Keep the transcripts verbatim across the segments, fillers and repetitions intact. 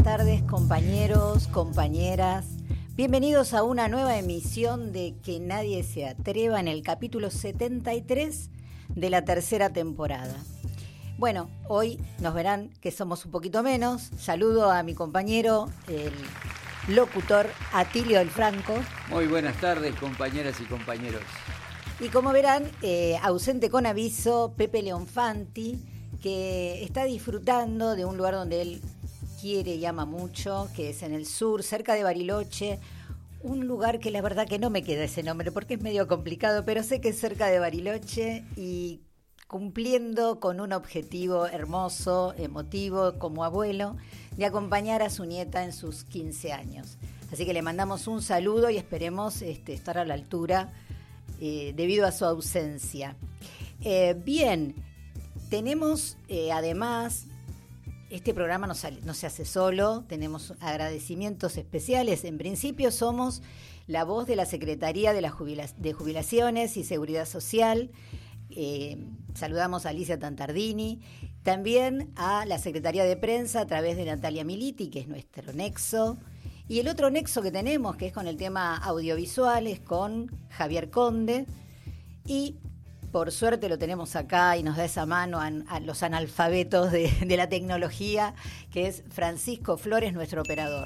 tardes, compañeros, compañeras. Bienvenidos a una nueva emisión de Que Nadie Se Atreva en el capítulo setenta y tres de la tercera temporada. Bueno, hoy nos verán que somos un poquito menos. Saludo a mi compañero, el locutor Atilio del Franco. Muy buenas tardes, compañeras y compañeros. Y como verán, eh, ausente con aviso, Pepe Leonfanti, que está disfrutando de un lugar donde él quiere y ama mucho, que es en el sur, cerca de Bariloche, un lugar que la verdad que no me queda ese nombre porque es medio complicado, pero sé que es cerca de Bariloche y cumpliendo con un objetivo hermoso, emotivo, como abuelo, de acompañar a su nieta en sus quince años. Así que le mandamos un saludo y esperemos este, estar a la altura eh, debido a su ausencia. Eh, bien, tenemos eh, además... Este programa no, sale, no se hace solo, tenemos agradecimientos especiales. En principio somos la voz de la Secretaría de, la Jubila- de Jubilaciones y Seguridad Social. Eh, saludamos a Alicia Tantardini. También a la Secretaría de Prensa a través de Natalia Militi, que es nuestro nexo. Y el otro nexo que tenemos, que es con el tema audiovisual, es con Javier Conde. Y... por suerte lo tenemos acá y nos da esa mano a, a los analfabetos de, de la tecnología, que es Francisco Flores, nuestro operador.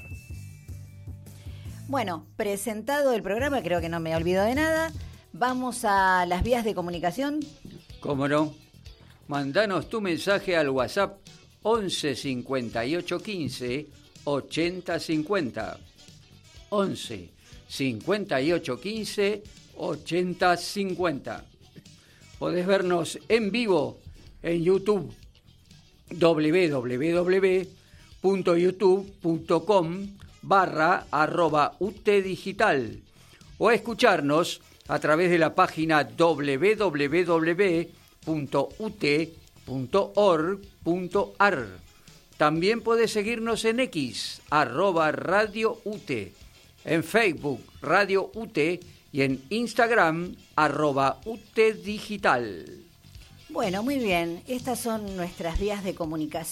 Bueno, presentado el programa, creo que no me olvido de nada. Vamos a las vías de comunicación. ¿Cómo no? Mandanos tu mensaje al WhatsApp once cincuenta y ocho quince ochenta cincuenta. once cincuenta y ocho quince ochenta cincuenta. Podés vernos en vivo en YouTube, www.youtube.com barra arroba utdigital, o escucharnos a través de la página www punto u t punto org punto a r. También podés seguirnos en X, arroba Radio U T, en Facebook, Radio U T, y en Instagram, arroba utdigital. Bueno, muy bien. Estas son nuestras vías de comunicación.